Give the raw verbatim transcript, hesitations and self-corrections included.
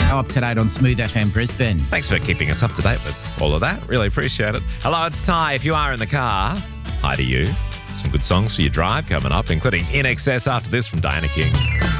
Go up to date on Smooth F M Brisbane. Thanks for keeping us up to date with all of that. Really appreciate it. Hello, it's Ty. If you are in the car, hi to you. Some good songs for your drive coming up, including In Excess after this from Diana King.